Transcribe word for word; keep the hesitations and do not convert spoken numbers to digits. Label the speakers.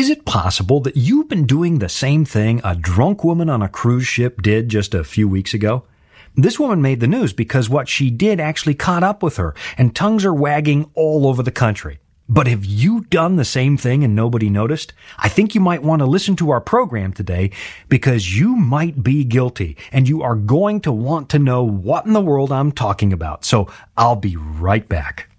Speaker 1: Is it possible that you've been doing the same thing a drunk woman on a cruise ship did just a few weeks ago? This woman made the news because what she did actually caught up with her, and tongues are wagging all over the country. But have you done the same thing and nobody noticed? I think you might want to listen to our program today because you might be guilty and you are going to want to know what in the world I'm talking about. So I'll be right back.